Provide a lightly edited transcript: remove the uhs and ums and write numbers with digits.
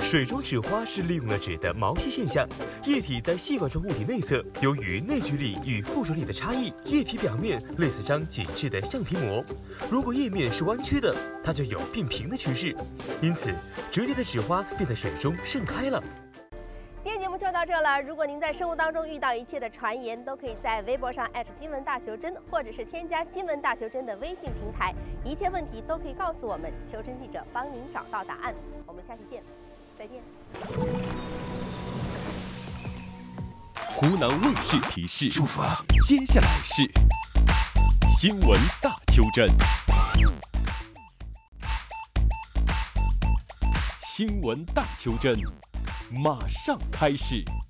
水中纸花是利用了纸的毛细现象，液体在细管状物体内侧，由于内聚力与附着力的差异，液体表面类似张紧致的橡皮膜。如果液面是弯曲的，它就有变平的趋势，因此折叠的纸花便在水中盛开了。 今天节目就到这了。如果您在生活当中遇到一切的传言，都可以在微博上新闻大求真，或者是添加新闻大求真的微信平台，一切问题都可以告诉我们，求真记者帮您找到答案。我们下期见，再见。 湖南卫视提示：接下来是新闻大求真。新闻大求真，马上开始。